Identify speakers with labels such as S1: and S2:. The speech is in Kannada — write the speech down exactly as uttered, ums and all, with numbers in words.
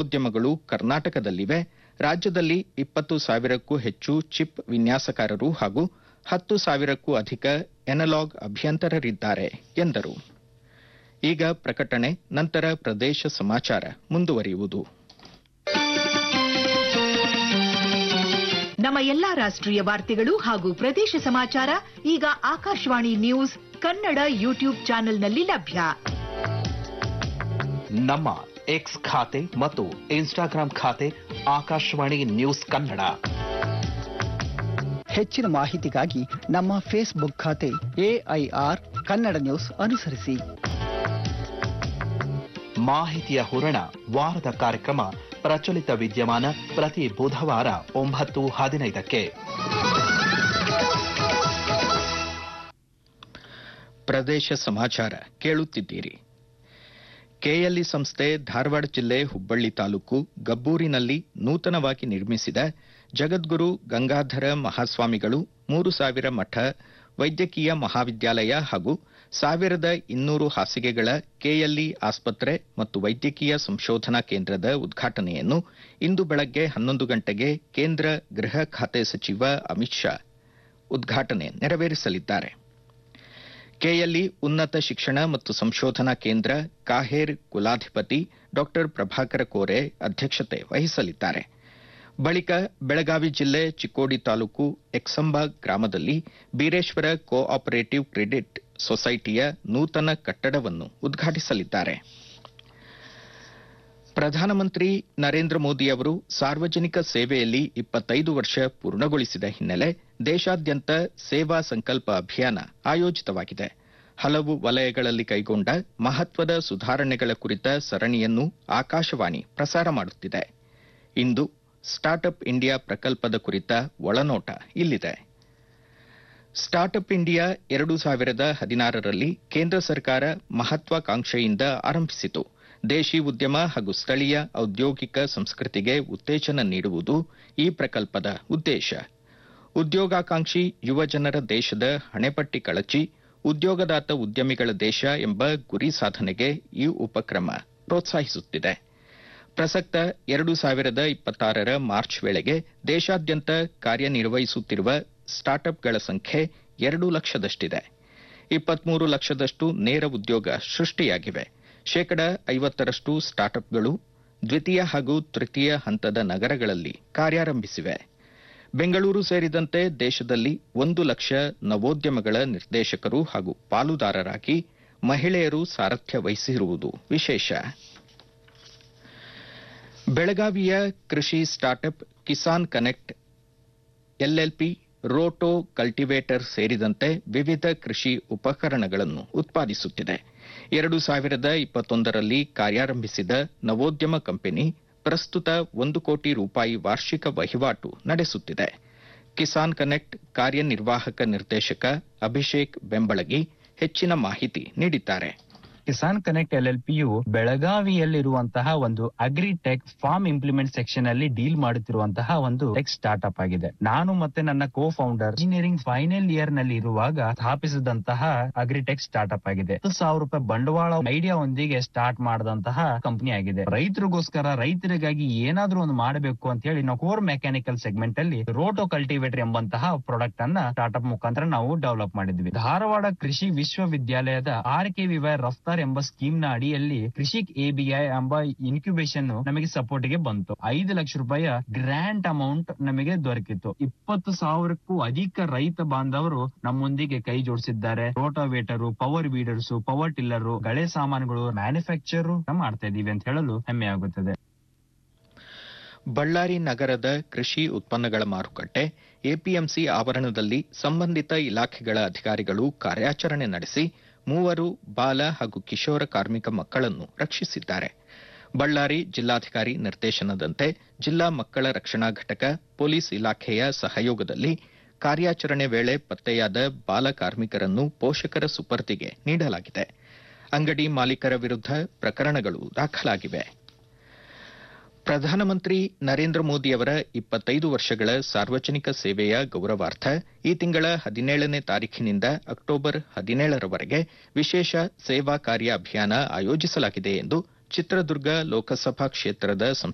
S1: ಉದ್ಯಮಗಳು ಕರ್ನಾಟಕದಲ್ಲಿವೆ. ರಾಜ್ಯದಲ್ಲಿ ಇಪ್ಪತ್ತು ಸಾವಿರಕ್ಕೂ ಹೆಚ್ಚು ಚಿಪ್ ವಿನ್ಯಾಸಕಾರರು ಹಾಗೂ ಹತ್ತು ಸಾವಿರಕ್ಕೂ ಅಧಿಕ ಎನಲಾಗ್ ಅಭಿಯಂತರರಿದ್ದಾರೆ ಎಂದರು. ಈಗ ಪ್ರಕಟಣೆ, ನಂತರ ಪ್ರದೇಶ ಸಮಾಚಾರ ಮುಂದುವರಿಯುವುದು.
S2: ನಮ್ಮ ಎಲ್ಲಾ ರಾಷ್ಟ್ರೀಯ ವಾರ್ತೆಗಳು ಹಾಗೂ ಪ್ರದೇಶ ಸಮಾಚಾರ ಈಗ ಆಕಾಶವಾಣಿ ನ್ಯೂಸ್ ಕನ್ನಡ ಯೂಟ್ಯೂಬ್ ಚಾನೆಲ್ನಲ್ಲಿ ಲಭ್ಯ.
S3: ನಮ್ಮ ಎಕ್ಸ್ ಖಾತೆ ಮತ್ತು ಇನ್ಸ್ಟಾಗ್ರಾಂ ಖಾತೆ ಆಕಾಶವಾಣಿ ನ್ಯೂಸ್ ಕನ್ನಡ.
S4: ಹೆಚ್ಚಿನ ಮಾಹಿತಿಗಾಗಿ ನಮ್ಮ ಫೇಸ್ಬುಕ್ ಖಾತೆ ಎಐಆರ್ ಕನ್ನಡ ನ್ಯೂಸ್ ಅನುಸರಿಸಿ.
S3: ಮಾಹಿತಿಯ ಹೂರಣ ವಾರದ ಕಾರ್ಯಕ್ರಮ ಪ್ರಚಲಿತ ವಿದ್ಯಮಾನ ಪ್ರತಿ ಬುಧವಾರ ಒಂಬತ್ತು ಹದಿನೈದಕ್ಕೆ.
S1: ಪ್ರದೇಶ ಸಮಾಚಾರ ಕೇಳುತ್ತಿದ್ದೀರಿ. ಕೆಎಲ್ಇ ಸಂಸ್ಥೆ ಧಾರವಾಡ ಜಿಲ್ಲೆ ಹುಬ್ಬಳ್ಳಿ ತಾಲೂಕು ಗಬ್ಬೂರಿನಲ್ಲಿ ನೂತನವಾಗಿ ನಿರ್ಮಿಸಿದ ಜಗದ್ಗುರು ಗಂಗಾಧರ ಮಹಾಸ್ವಾಮಿಗಳು ಮೂರು ಸಾವಿರ ಮಠ ವೈದ್ಯಕೀಯ ಮಹಾವಿದ್ಯಾಲಯ ಹಾಗೂ ಸಾವಿರದ ಇನ್ನೂರು ಹಾಸಿಗೆಗಳ ಕೆಎಲ್ಇ ಆಸ್ಪತ್ರೆ ಮತ್ತು ವೈದ್ಯಕೀಯ ಸಂಶೋಧನಾ ಕೇಂದ್ರದ ಉದ್ಘಾಟನೆಯನ್ನು ಇಂದು ಬೆಳಗ್ಗೆ ಹನ್ನೊಂದು ಗಂಟೆಗೆ ಕೇಂದ್ರ ಗೃಹ ಖಾತೆ ಸಚಿವ ಅಮಿತ್ ಶಾ ಉದ್ಘಾಟನೆ ನೆರವೇರಿಸಲಿದ್ದಾರೆ. ಕೆಎಲ್ಇ ಉನ್ನತ ಶಿಕ್ಷಣ ಮತ್ತು ಸಂಶೋಧನಾ ಕೇಂದ್ರ ಕಾಹೇರ್ ಕುಲಾಧಿಪತಿ ಡಾ ಪ್ರಭಾಕರ ಕೋರೆ ಅಧ್ಯಕ್ಷತೆ ವಹಿಸಲಿದ್ದಾರೆ. ಬಳಿಕ ಬೆಳಗಾವಿ ಜಿಲ್ಲೆ ಚಿಕ್ಕೋಡಿ ತಾಲೂಕು ಎಕ್ಸಂಬ ಗ್ರಾಮದಲ್ಲಿ ಬೀರೇಶ್ವರ ಕೋ ಆಪರೇಟಿವ್ ಕ್ರೆಡಿಟ್ ಸೊಸೈಟಿಯ ನೂತನ ಕಟ್ಟಡವನ್ನು ಉದ್ಘಾಟಿಸಲಿದ್ದಾರೆ. ಪ್ರಧಾನಮಂತ್ರಿ ನರೇಂದ್ರ ಮೋದಿ ಅವರು ಸಾರ್ವಜನಿಕ ಸೇವೆಯಲ್ಲಿ ಇಪ್ಪತ್ತೈದು ವರ್ಷ ಪೂರ್ಣಗೊಳಿಸಿದ ಹಿನ್ನೆಲೆ ದೇಶಾದ್ಯಂತ ಸೇವಾ ಸಂಕಲ್ಪ ಅಭಿಯಾನ ಆಯೋಜಿತವಾಗಿದೆ. ಹಲವು ವಲಯಗಳಲ್ಲಿ ಕೈಗೊಂಡ ಮಹತ್ವದ ಸುಧಾರಣೆಗಳ ಕುರಿತ ಸರಣಿಯನ್ನು ಆಕಾಶವಾಣಿ ಪ್ರಸಾರ ಮಾಡುತ್ತಿದೆ. ಇಂದು ಸ್ಟಾರ್ಟ್ಅಪ್ ಇಂಡಿಯಾ ಪ್ರಕಲ್ಪದ ಕುರಿತ ಒಳನೋಟ ಇಲ್ಲಿದೆ. ಸ್ಟಾರ್ಟ್ಅಪ್ ಇಂಡಿಯಾ ಎರಡು ಸಾವಿರದ ಹದಿನಾರರಲ್ಲಿ ಕೇಂದ್ರ ಸರ್ಕಾರ ಮಹತ್ವಾಕಾಂಕ್ಷೆಯಿಂದ ಆರಂಭಿಸಿತು. ದೇಶಿ ಉದ್ಯಮ ಹಾಗೂ ಸ್ಥಳೀಯ ಔದ್ಯೋಗಿಕ ಸಂಸ್ಕೃತಿಗೆ ಉತ್ತೇಜನ ನೀಡುವುದು ಈ ಪ್ರಕಲ್ಪದ ಉದ್ದೇಶ. ಉದ್ಯೋಗಾಕಾಂಕ್ಷಿ ಯುವಜನರ ದೇಶದ ಹಣೆಪಟ್ಟಿ ಕಳಚಿ ಉದ್ಯೋಗದಾತ ಉದ್ಯಮಿಗಳ ದೇಶ ಎಂಬ ಗುರಿ ಸಾಧನೆಗೆ ಈ ಉಪಕ್ರಮ ಪ್ರೋತ್ಸಾಹಿಸುತ್ತಿದೆ. ಪ್ರಸಕ್ತ ಎರಡು ಸಾವಿರದ ಇಪ್ಪತ್ತಾರರ ಮಾರ್ಚ್ ವೇಳೆಗೆ ದೇಶಾದ್ಯಂತ ಕಾರ್ಯನಿರ್ವಹಿಸುತ್ತಿರುವ ಸ್ಟಾರ್ಟ್ಅಪ್ಗಳ ಸಂಖ್ಯೆ ಎರಡು ಲಕ್ಷದಷ್ಟಿದೆ. ಇಪ್ಪತ್ಮೂರು ಲಕ್ಷದಷ್ಟು ನೇರ ಉದ್ಯೋಗ ಸೃಷ್ಟಿಯಾಗಿವೆ. ಶೇಕಡ ಐವತ್ತರಷ್ಟು ಸ್ಟಾರ್ಟ್ಅಪ್ಗಳು ದ್ವಿತೀಯ ಹಾಗೂ ತೃತೀಯ ಹಂತದ ನಗರಗಳಲ್ಲಿ ಕಾರ್ಯಾರಂಭಿಸಿವೆ. ಬೆಂಗಳೂರು ಸೇರಿದಂತೆ ದೇಶದಲ್ಲಿ ಒಂದು ಲಕ್ಷ ನವೋದ್ಯಮಗಳ ನಿರ್ದೇಶಕರು ಹಾಗೂ ಪಾಲುದಾರರಾಗಿ ಮಹಿಳೆಯರು ಸಾರಥ್ಯ ವಹಿಸಿರುವುದು ವಿಶೇಷ. ಬೆಳಗಾವಿಯ ಕೃಷಿ startup Kisan connect LLP roto cultivator ಸೇರಿದಂತೆ ವಿವಿಧ ಕೃಷಿ ಉಪಕರಣಗಳನ್ನು ಉತ್ಪಾದಿಸುತ್ತಿದೆ. ಎರಡು ಸಾವಿರದ ಇಪ್ಪತ್ತೊಂದರಲ್ಲಿ ಕಾರ್ಯಾರಂಭಿಸಿದ ನವೋದ್ಯಮ ಕಂಪನಿ ಪ್ರಸ್ತುತ ಒಂದು ಕೋಟಿ ರೂಪಾಯಿ ವಾರ್ಷಿಕ ವಹಿವಾಟು ನಡೆಸುತ್ತಿದೆ. ಕಿಸಾನ್ ಕನೆಕ್ಟ್ ಕಾರ್ಯನಿರ್ವಾಹಕ ನಿರ್ದೇಶಕ ಅಭಿಷೇಕ್ ಬೆಂಬಳಗಿ ಹೆಚ್ಚಿನ ಮಾಹಿತಿ ನೀಡಿದ್ದಾರೆ.
S5: ಕಿಸಾನ್ ಕನೆಕ್ಟ್ ಎಲ್ಎಲ್ಪಿಯು ಬೆಳಗಾವಿಯಲ್ಲಿರುವಂತಹ ಒಂದು ಅಗ್ರಿಟೆಕ್ ಫಾರ್ಮ್ ಇಂಪ್ಲಿಮೆಂಟ್ ಸೆಕ್ಷನ್ ಅಲ್ಲಿ ಡೀಲ್ ಮಾಡುತ್ತಿರುವಂತಹ ಒಂದು ಟೆಕ್ ಸ್ಟಾರ್ಟ್ಅಪ್ ಆಗಿದೆ. ನಾನು ಮತ್ತೆ ನನ್ನ ಕೋ ಫೌಂಡರ್ ಇಂಜಿನಿಯರಿಂಗ್ ಫೈನಲ್ ಇಯರ್ ನಲ್ಲಿ ಇರುವಾಗ ಸ್ಥಾಪಿಸಿದಂತಹ ಅಗ್ರಿಟೆಕ್ ಸ್ಟಾರ್ಟ್ಅಪ್ ಆಗಿದೆ. ಹತ್ತು ಸಾವಿರ ರೂಪಾಯಿ ಬಂಡವಾಳ ಐಡಿಯಾ ಒಂದಿಗೆ ಸ್ಟಾರ್ಟ್ ಮಾಡಿದಂತಹ ಕಂಪನಿ ಆಗಿದೆ. ರೈತರಿಗೋಸ್ಕರ ರೈತರಿಗಾಗಿ ಏನಾದ್ರೂ ಒಂದು ಮಾಡಬೇಕು ಅಂತ ಹೇಳಿ ನಾವು ಕೋರ್ ಮೆಕ್ಯಾನಿಕಲ್ ಸೆಗ್ಮೆಂಟ್ ಅಲ್ಲಿ ರೋಟೋ ಕಲ್ಟಿವೇಟರ್ ಎಂಬಂತಹ ಪ್ರಾಡಕ್ಟ್ ಅನ್ನ ಸ್ಟಾರ್ಟ್ಅಪ್ ಮುಖಾಂತರ ನಾವು ಡೆವಲಪ್ ಮಾಡಿದ್ವಿ. ಧಾರವಾಡ ಕೃಷಿ ವಿಶ್ವವಿದ್ಯಾಲಯದ R K V Y Raftaar ಎಂಬ ಸ್ಕೀಮ್ ನ ಅಡಿಯಲ್ಲಿ ಕೃಷಿಕ್ ಎಬಿಐ ಎಂಬ ಇನ್ಕ್ಯುಬೇಷನ್ ನಮಗೆ ಸಪೋರ್ಟ್ ಗೆ ಬಂತು. ಐದು ಲಕ್ಷ ರೂಪಾಯಿ ಗ್ರಾಂಟ್ ಅಮೌಂಟ್ ನಮಗೆ ದೊರಕಿತ್ತು. ಇಪ್ಪತ್ತು ಸಾವಿರಕ್ಕೂ ಅಧಿಕ ರೈತ ಬಾಂಧವರು ನಮ್ಮೊಂದಿಗೆ ಕೈ ಜೋಡಿಸಿದ್ದಾರೆ. Rotavator, power weeders, power tiller, ಗಳೆ ಸಾಮಾನುಗಳು ಮ್ಯಾನುಫ್ಯಾಕ್ಚರ್ ಮಾಡ್ತಾ ಇದೀವಿ ಅಂತ ಹೇಳಲು ಹೆಮ್ಮೆ ಆಗುತ್ತದೆ.
S1: ಬಳ್ಳಾರಿ ನಗರದ ಕೃಷಿ ಉತ್ಪನ್ನಗಳ ಮಾರುಕಟ್ಟೆ ಎಪಿಎಂಸಿ ಆವರಣದಲ್ಲಿ ಸಂಬಂಧಿತ ಇಲಾಖೆಗಳ ಅಧಿಕಾರಿಗಳು ಕಾರ್ಯಾಚರಣೆ ನಡೆಸಿ ಮೂವರು ಬಾಲ ಹಾಗೂ ಕಿಶೋರ ಕಾರ್ಮಿಕ ಮಕ್ಕಳನ್ನು ರಕ್ಷಿಸಿದ್ದಾರೆ. ಬಳ್ಳಾರಿ ಜಿಲ್ಲಾಧಿಕಾರಿ ನಿರ್ದೇಶನದಂತೆ ಜಿಲ್ಲಾ ಮಕ್ಕಳ ರಕ್ಷಣಾ ಘಟಕ, ಪೊಲೀಸ್ ಇಲಾಖೆಯ ಸಹಯೋಗದಲ್ಲಿ ಕಾರ್ಯಾಚರಣೆ ವೇಳೆ ಪತ್ತೆಯಾದ ಬಾಲ ಕಾರ್ಮಿಕರನ್ನು ಪೋಷಕರ ಸುಪರ್ದಿಗೆ ನೀಡಲಾಗಿದೆ. ಅಂಗಡಿ ಮಾಲೀಕರ ವಿರುದ್ಧ ಪ್ರಕರಣಗಳು ದಾಖಲಾಗಿವೆ. ಪ್ರಧಾನಮಂತ್ರಿ ನರೇಂದ್ರ ಮೋದಿಯವರ ಇಪ್ಪತ್ತೈದು ವರ್ಷಗಳ ಸಾರ್ವಜನಿಕ ಸೇವೆಯ ಗೌರವಾರ್ಥ ಈ ತಿಂಗಳ ಹದಿನೇಳನೇ ತಾರೀಖಿನಿಂದ ಅಕ್ಟೋಬರ್ ಹದಿನೇಳರವರೆಗೆ ವಿಶೇಷ ಸೇವಾ ಕಾರ್ಯ ಅಭಿಯಾನ ಆಯೋಜಿಸಲಾಗಿದೆ ಎಂದು ಚಿತ್ರದುರ್ಗ ಲೋಕಸಭಾ ಕ್ಷೇತ್ರದ